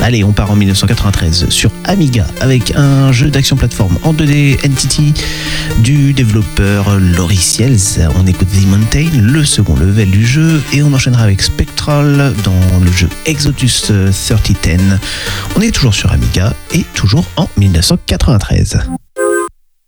Allez, on part en 1993 sur Amiga avec un jeu d'action plateforme en 2D Entity du développeur Loriciels. On écoute The Mountain, le second level du jeu, et on enchaînera avec Spectral dans le jeu Exodus 3010. On est toujours sur Amiga et toujours en 1993.